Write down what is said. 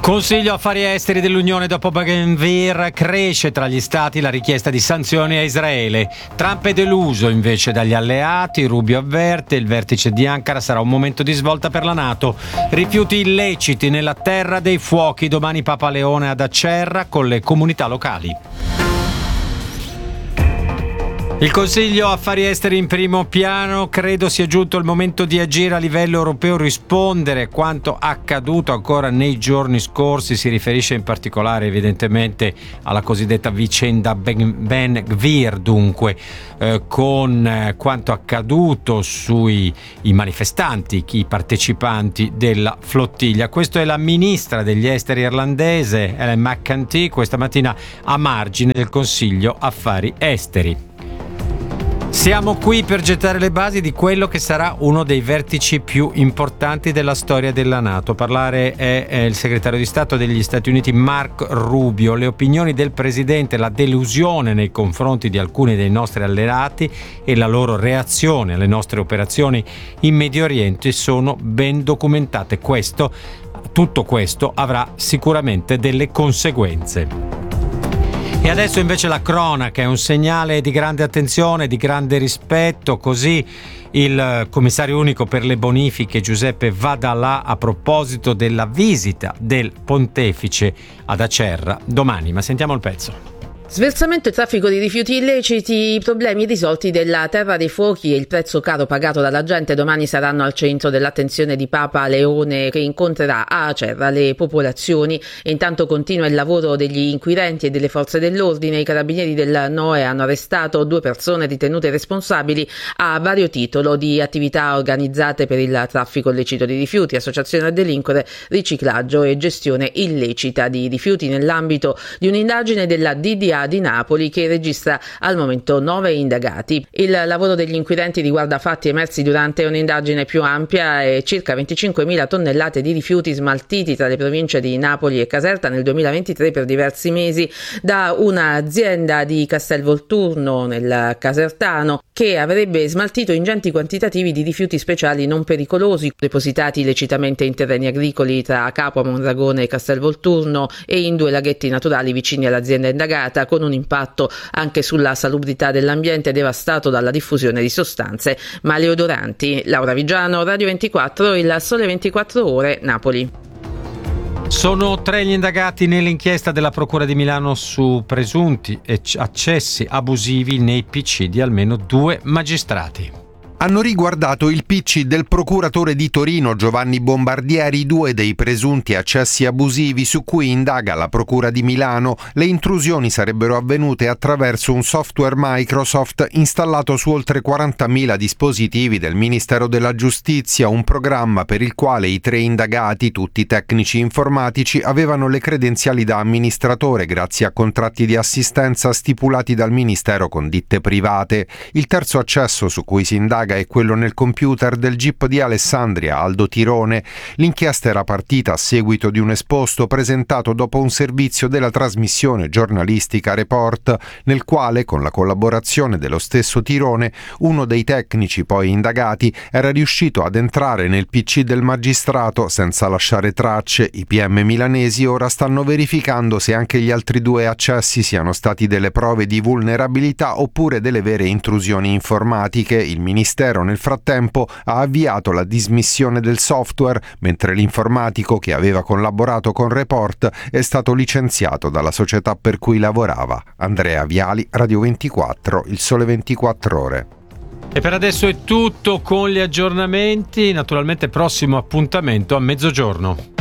Consiglio Affari Esteri dell'Unione dopo Ben Gvir, cresce tra gli stati la richiesta di sanzioni a Israele. Trump è deluso invece dagli alleati, Rubio avverte, il vertice di Ankara sarà un momento di svolta per la NATO. Rifiuti illeciti nella terra dei fuochi, domani Papa Leone ad Acerra con le comunità locali. Il Consiglio Affari Esteri in primo piano, credo sia giunto il momento di agire a livello europeo, rispondere a quanto accaduto ancora nei giorni scorsi, si riferisce in particolare evidentemente alla cosiddetta vicenda Ben Gvir, dunque con quanto accaduto sui i manifestanti, i partecipanti della flottiglia. Questo è la ministra degli esteri irlandese, Ellen McEntee, questa mattina a margine del Consiglio Affari Esteri. Siamo qui per gettare le basi di quello che sarà uno dei vertici più importanti della storia della NATO. Parlare è il segretario di Stato degli Stati Uniti Marco Rubio. Le opinioni del presidente, la delusione nei confronti di alcuni dei nostri alleati e la loro reazione alle nostre operazioni in Medio Oriente sono ben documentate. Tutto questo avrà sicuramente delle conseguenze. E adesso invece la cronaca è un segnale di grande attenzione, di grande rispetto, così il commissario unico per le bonifiche Giuseppe Vadalà a proposito della visita del pontefice ad Acerra domani, ma sentiamo il pezzo. Sversamento e traffico di rifiuti illeciti, i problemi irrisolti della Terra dei Fuochi e il prezzo caro pagato dalla gente domani saranno al centro dell'attenzione di Papa Leone, che incontrerà a Acerra le popolazioni. E intanto continua il lavoro degli inquirenti e delle forze dell'ordine. I carabinieri del NOE hanno arrestato 2 persone ritenute responsabili a vario titolo di attività organizzate per il traffico illecito di rifiuti, associazione a delinquere, riciclaggio e gestione illecita di rifiuti nell'ambito di un'indagine della DDA di Napoli che registra al momento 9 indagati. Il lavoro degli inquirenti riguarda fatti emersi durante un'indagine più ampia e circa 25.000 tonnellate di rifiuti smaltiti tra le province di Napoli e Caserta nel 2023 per diversi mesi da un'azienda di Castelvolturno nel Casertano che avrebbe smaltito ingenti quantitativi di rifiuti speciali non pericolosi depositati illecitamente in terreni agricoli tra Capua, Mondragone e Castelvolturno e in 2 laghetti naturali vicini all'azienda indagata, con un impatto anche sulla salubrità dell'ambiente devastato dalla diffusione di sostanze maleodoranti. Laura Vigiano, Radio 24, Il Sole 24 Ore, Napoli. Sono 3 gli indagati nell'inchiesta della Procura di Milano su presunti accessi abusivi nei PC di almeno 2 magistrati. Hanno riguardato il PC del procuratore di Torino Giovanni Bombardieri, 2 dei presunti accessi abusivi su cui indaga la Procura di Milano. Le intrusioni sarebbero avvenute attraverso un software Microsoft installato su oltre 40.000 dispositivi del Ministero della Giustizia, un programma per il quale i 3 indagati, tutti tecnici informatici, avevano le credenziali da amministratore grazie a contratti di assistenza stipulati dal Ministero con ditte private. Il terzo accesso su cui si indaga è quello nel computer del GIP di Alessandria, Aldo Tirone. L'inchiesta era partita a seguito di un esposto presentato dopo un servizio della trasmissione giornalistica Report, nel quale, con la collaborazione dello stesso Tirone, uno dei tecnici poi indagati era riuscito ad entrare nel PC del magistrato senza lasciare tracce. I PM milanesi ora stanno verificando se anche gli altri 2 accessi siano stati delle prove di vulnerabilità oppure delle vere intrusioni informatiche. Il Ministero nel frattempo ha avviato la dismissione del software, mentre l'informatico che aveva collaborato con Report è stato licenziato dalla società per cui lavorava. Andrea Viali, Radio 24, Il Sole 24 Ore. E per adesso è tutto con gli aggiornamenti, naturalmente prossimo appuntamento a mezzogiorno.